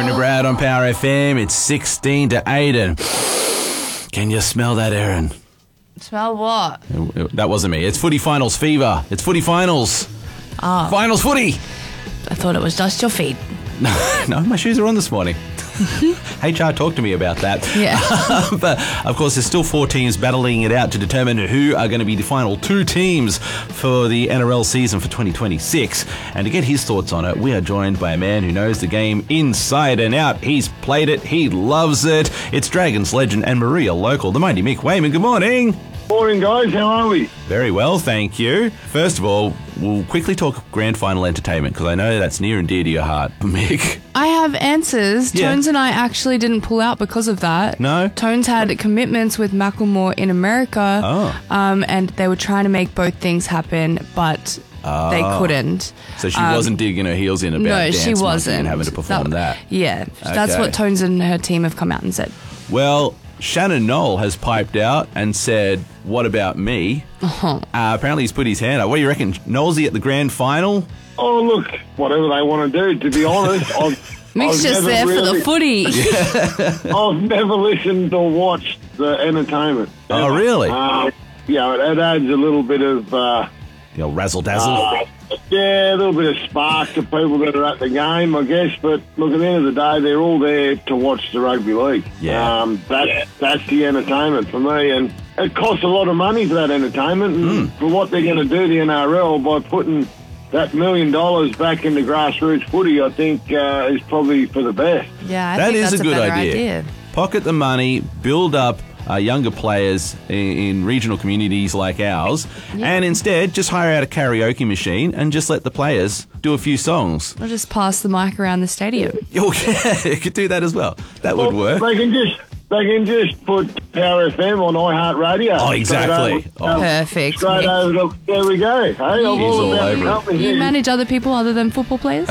Aaron and Brad on Power FM. It's 16-8 and can you smell that, Aaron? Smell what? That wasn't me. It's footy finals fever. It's footy finals. Oh. Finals footy. I thought it was just your feet. No, my shoes are on this morning. HR talked to me about that. Yeah. But, of course, there's still 4 teams battling it out to determine who are going to be the final 2 teams for the NRL season for 2026. And to get his thoughts on it, we are joined by a man who knows the game inside and out. He's played it. He loves it. It's Dragons legend and Maria local, the mighty Mick Wayman. Good morning. Morning, guys. How are we? Very well, thank you. First of all, we'll quickly talk grand final entertainment because I know that's near and dear to your heart, Mick. I have answers. Yeah. Tones and I actually didn't pull out because of that. No? Tones had commitments with Macklemore in America. Oh. And they were trying to make both things happen, but they couldn't. So she wasn't digging her heels in about No, Dance she Monkey wasn't. and having to perform that. Yeah, that's Okay. what Tones and her team have come out and said. Well, Shannon Knoll has piped out and said, what about me? Apparently he's put his hand up. What do you reckon? Knowlesy at the grand final? Oh, look, whatever they want to do, to be honest. Mick's just there for the footy. I've never listened or watched the entertainment. Oh, really? Yeah, it adds a little bit of... razzle-dazzle? yeah, a little bit of spark to people that are at the game, I guess. But look, at the end of the day, they're all there to watch the rugby league. Yeah. That's the entertainment for me. And it costs a lot of money for that entertainment. And for what they're going to do, the NRL, by putting that $1 million back into grassroots footy, I think is probably for the best. Yeah, I That think is that's a good better idea. Pocket the money, build up younger players in regional communities like ours, and instead just hire out a karaoke machine and just let the players do a few songs. I'll just pass the mic around the stadium. Oh, yeah, you could do that as well. That would work. They can just put Power FM on iHeartRadio. Oh, exactly. Perfect. Straight Mick. over the, there we go. Hey, I'm all all about over the it. company You here. manage other people other than football players?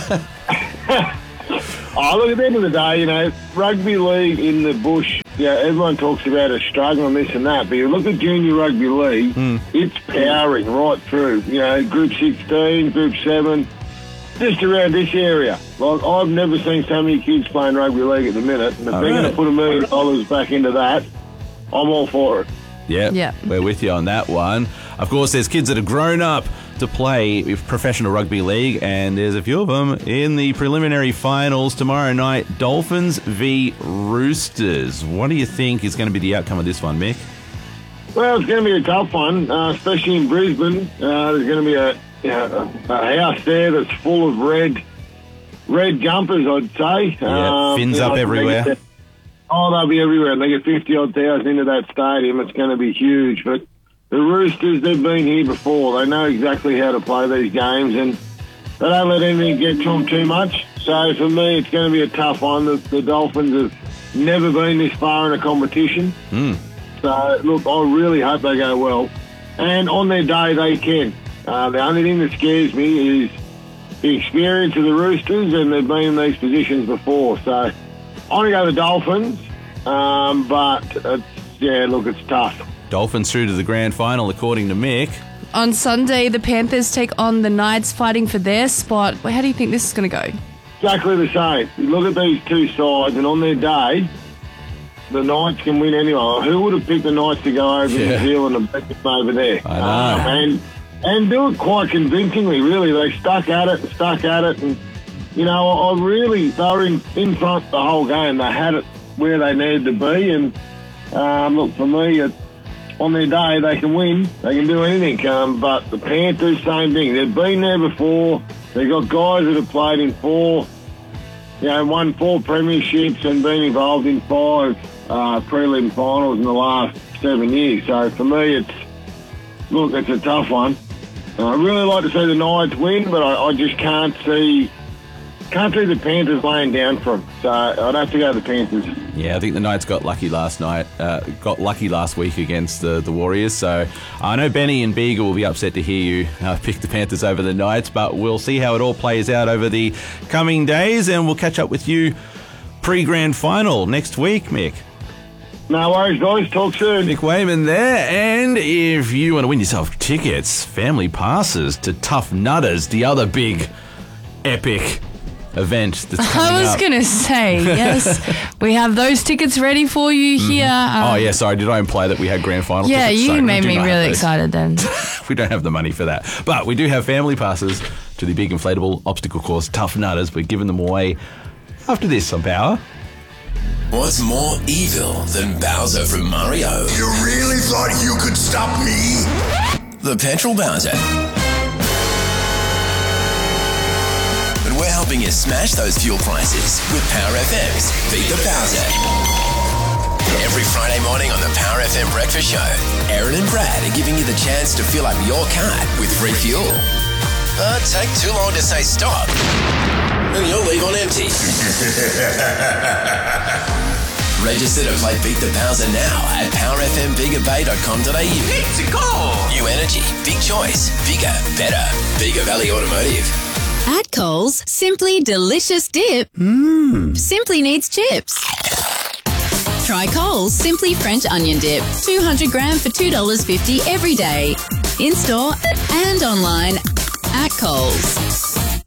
Oh, look, at the end of the day, rugby league in the bush, everyone talks about it struggling, this and that, but you look at junior rugby league, it's powering right through. Group 16, Group 7, just around this area. Like, I've never seen so many kids playing rugby league at the minute, and if they're going to put $1 million back into that, I'm all for it. Yeah, we're with you on that one. Of course, there's kids that have grown up to play professional rugby league, and there's a few of them in the preliminary finals tomorrow night. Dolphins v Roosters. What do you think is going to be the outcome of this one, Mick? Well, it's going to be a tough one, especially in Brisbane. There's going to be a house there that's full of red jumpers, I'd say. Yeah, fins up everywhere. They'll be everywhere. And they get 50-odd thousand into that stadium. It's going to be huge. But the Roosters, they've been here before. They know exactly how to play these games, and they don't let anything get to them too much. So for me, it's going to be a tough one. The Dolphins have never been this far in a competition. So, look, I really hope they go well. And on their day, they can. The only thing that scares me is the experience of the Roosters, and they've been in these positions before. So I'm going to go the Dolphins, but it's tough. Dolphins through to the grand final, according to Mick. On Sunday, the Panthers take on the Knights, fighting for their spot. How do you think this is going to go? Exactly the same. You look at these two sides, and on their day, the Knights can win anyway. Who would have picked the Knights to go over New Zealand and beat them over there? I know. And do it quite convincingly, really. They stuck at it, and, they were in front the whole game. They had it where they needed to be, and, look, for me, on their day, they can win. They can do anything. But the Panthers, same thing. They've been there before. They've got guys that have played in won 4 premierships and been involved in 5 prelim finals in the last 7 years. So for me, it's a tough one. I'd really like to see the Knights win, but I just can't see the Panthers laying down for them. So I'd have to go the Panthers. Yeah, I think the Knights got lucky last week against the Warriors. So I know Benny and Beagle will be upset to hear you pick the Panthers over the Knights, but we'll see how it all plays out over the coming days, and we'll catch up with you pre-grand final next week, Mick. No worries, guys. Talk soon. Mick Wayman there. And if you want to win yourself tickets, family passes to Tough Nutters, the other big, epic event that's coming I was up. going to say, yes, we have those tickets ready for you here. Oh, yeah, sorry. Did I imply that we had grand final Yeah, tickets? you Sorry, we made do me not have really those. excited then. We don't have the money for that. But we do have family passes to the big inflatable obstacle course, Tough Nutters. We're giving them away after this on Power. What's more evil than Bowser from Mario? You really thought you could stop me? The Petrol Bowser. But we're helping you smash those fuel prices with Power FM's Beat the Bowser. Every Friday morning on the Power FM Breakfast Show, Aaron and Brad are giving you the chance to fill up your card with free fuel. But take too long to say stop, and you'll leave on empty. Register to play Beat the Bowser now at powerfmbiggerbay.com.au. Let's go! New energy, big choice, bigger, better. Bigger Valley Automotive. At Coles, Simply Delicious Dip simply needs chips. Try Coles Simply French Onion Dip, 200 gram for $2.50 every day. In store and online at Coles.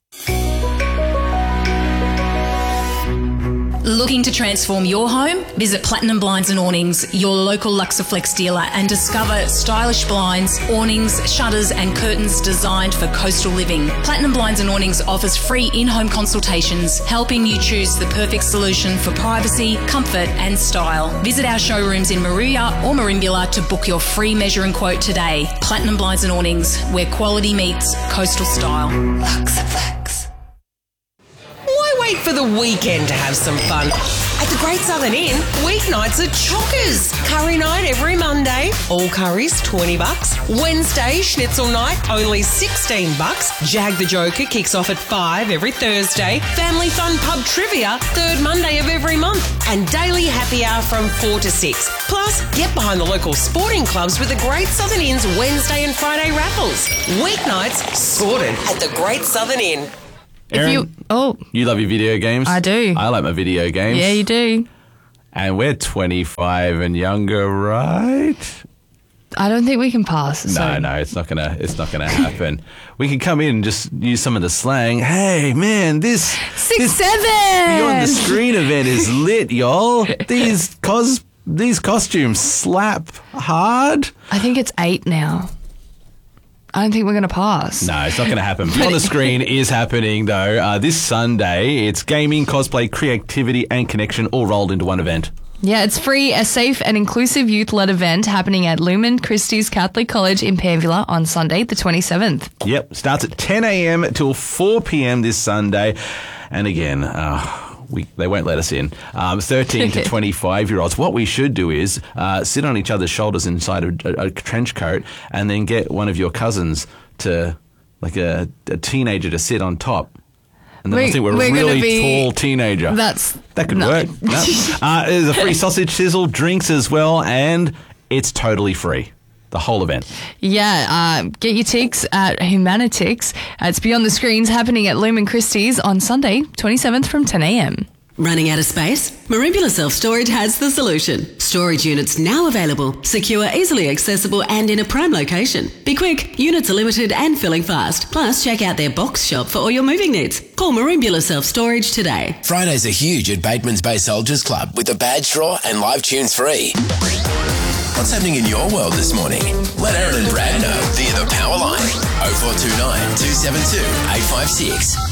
Looking to transform your home? Visit Platinum Blinds and Awnings, your local Luxaflex dealer, and discover stylish blinds, awnings, shutters and curtains designed for coastal living. Platinum Blinds and Awnings offers free in-home consultations, helping you choose the perfect solution for privacy, comfort and style. Visit our showrooms in Maruya or Merimbula to book your free measure and quote today. Platinum Blinds and Awnings, where quality meets coastal style. Luxaflex. Why wait for the weekend to have some fun? At the Great Southern Inn, weeknights are chockers. Curry night every Monday, all curries $20. Wednesday, schnitzel night, only $16. Jag the Joker kicks off at 5 every Thursday. Family fun pub trivia, third Monday of every month. And daily happy hour from 4 to 6. Plus, get behind the local sporting clubs with the Great Southern Inn's Wednesday and Friday raffles. Weeknights sorted at the Great Southern Inn. Aaron, you love your video games? I do. I like my video games. Yeah, you do. And we're 25 and younger, right? I don't think we can pass. So. No, it's not gonna happen. We can come in and just use some of the slang. Hey, man, this 6-7 Beyond the Screen event is lit, y'all. These costumes slap hard. I think it's 8 now. I don't think we're going to pass. No, it's not going to happen. Beyond the Screen is happening, though. This Sunday, it's gaming, cosplay, creativity, and connection all rolled into one event. Yeah, it's free, a safe and inclusive youth-led event happening at Lumen Christie's Catholic College in Panvilla on Sunday, the 27th. Yep, starts at 10 a.m. till 4 p.m. this Sunday. And again, they won't let us in. 13 to 25-year-olds. What we should do is sit on each other's shoulders inside a trench coat and then get one of your cousins to, like a teenager to sit on top. And then I think we're a really tall teenager. That could work. No. There's a free sausage sizzle, drinks as well, and it's totally free. The whole event. Yeah, get your ticks at Humanitix. It's Beyond the Screens happening at Lumen Christie's on Sunday, 27th from 10 a.m. Running out of space? Merimbula Self Storage has the solution. Storage units now available, secure, easily accessible and in a prime location. Be quick, units are limited and filling fast. Plus, check out their box shop for all your moving needs. Call Merimbula Self Storage today. Fridays are huge at Bateman's Bay Soldiers Club with a badge draw and live tunes free. What's happening in your world this morning? Let Aaron and Brad know via the power line 0429 272 856.